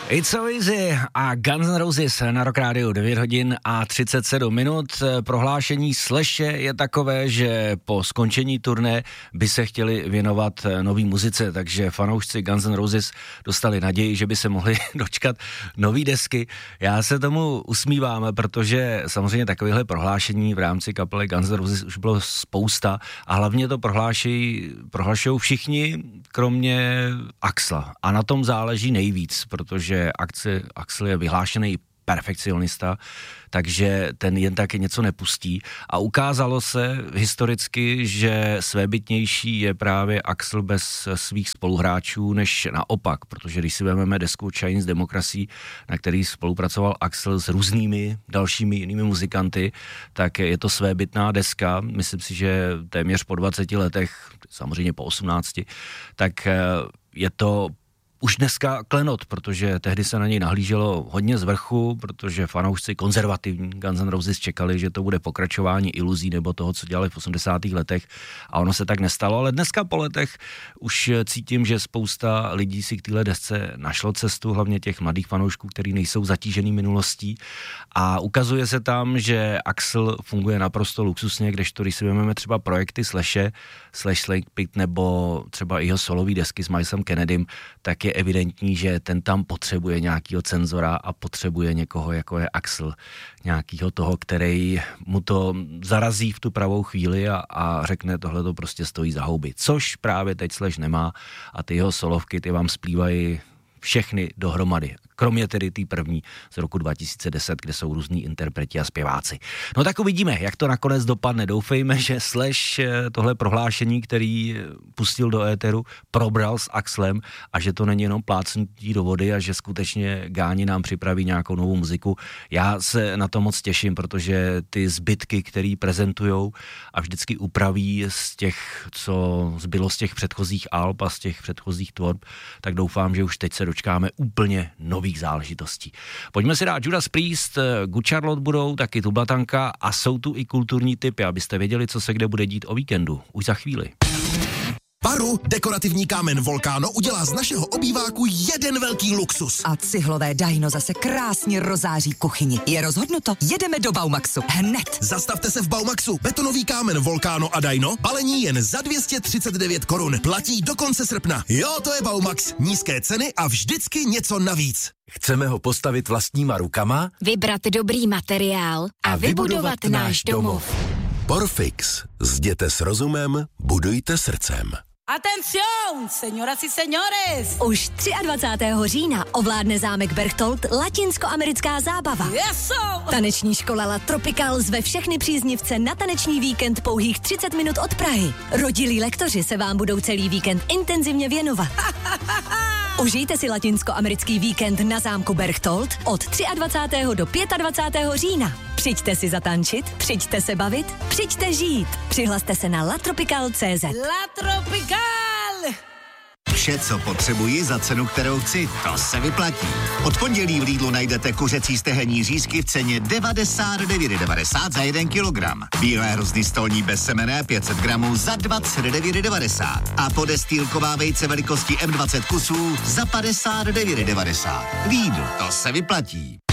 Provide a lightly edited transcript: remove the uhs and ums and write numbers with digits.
It's so easy a Guns N' Roses na Rock Radio 9 hodin a 37 minut. Prohlášení Slashe je takové, že po skončení turné by se chtěli věnovat nový muzice, takže fanoušci Guns N' Roses dostali naději, že by se mohli dočkat nový desky. Já se tomu usmívám, protože samozřejmě takovéhle prohlášení v rámci kapely Guns N' Roses už bylo spousta a hlavně to prohlašují všichni, kromě Axla. A na tom záleží nejvíc, protože Axl je vyhlášený perfekcionista, takže ten jen tak něco nepustí. A ukázalo se historicky, že svébytnější je právě Axl bez svých spoluhráčů než naopak, protože když si vezmeme desku Chinese Democracy, na který spolupracoval Axl s různými dalšími jinými muzikanty, tak je to svébytná deska. Myslím si, že téměř po 20 letech, samozřejmě po 18, tak je to už dneska klenot, protože tehdy se na něj nahlíželo hodně z vrchu, protože fanoušci konzervativní Guns N' Roses čekali, že to bude pokračování iluzí nebo toho, co dělali v 80. letech a ono se tak nestalo, ale dneska po letech už cítím, že spousta lidí si k téhle desce našlo cestu, hlavně těch mladých fanoušků, kteří nejsou zatížený minulostí a ukazuje se tam, že Axl funguje naprosto luxusně, kdežto když si vezmeme třeba projekty Slashe, Slash Slake Pit nebo třeba jeho solový desky s Milesem Kennedym, tak je evidentní, že ten tam potřebuje nějakýho cenzora a potřebuje někoho, jako je Axl, nějakýho toho, který mu to zarazí v tu pravou chvíli a řekne, tohle to prostě stojí za houby. Což právě teď Slash nemá a ty jeho solovky, ty vám splývají všechny dohromady. Kromě tedy té první z roku 2010, kde jsou různí interpreti a zpěváci. No tak uvidíme, jak to nakonec dopadne. Doufejme, že Slash tohle prohlášení, který pustil do éteru, probral s Axlem a že to není jenom plácnutí do vody a že skutečně Gáni nám připraví nějakou novou muziku. Já se na to moc těším, protože ty zbytky, který prezentujou a vždycky upraví z těch, co zbylo z těch předchozích alb a z těch předchozích tvorb, tak doufám, že už teď se dočkáme úplně nových záležitostí. Pojďme si dát Judas Priest, Good Charlotte budou, taky Tublatanka a jsou tu i kulturní tipy, abyste věděli, co se kde bude dít o víkendu. Už za chvíli. Paru, dekorativní kámen Volcano udělá z našeho obýváku jeden velký luxus. A cihlové Daino zase krásně rozáří kuchyni. Je rozhodnuto? Jedeme do Baumaxu. Hned. Zastavte se v Baumaxu. Betonový kámen Volcano a Daino balení jen za 239 korun. Platí do konce srpna. Jo, to je Baumax. Nízké ceny a vždycky něco navíc. Chceme ho postavit vlastníma rukama? Vybrat dobrý materiál a vybudovat náš domov. Porfix. Zděte s rozumem, budujte srdcem. Atención, señoras y señores! Už 23. října ovládne zámek Berchtold latinskoamerická zábava. Eso! Taneční škola La Tropical zve všechny příznivce na taneční víkend pouhých 30 minut od Prahy. Rodilí lektoři se vám budou celý víkend intenzivně věnovat. Užijte si latinskoamerický víkend na zámku Berchtold od 23. do 25. října. Přijďte si zatančit, přijďte se bavit, přijďte žít. Přihlaste se na latropical.cz. La Tropical! Vše, co potřebuji za cenu, kterou chci, to se vyplatí. Od pondělí v Lidlu najdete kuřecí stehenní řízky v ceně 99,90 za 1 kilogram. Bílé hrozny stolní bezsemenné 500 gramů za 29,90 a podestýlková vejce velikosti M20 kusů za 59,90. Lidl, to se vyplatí.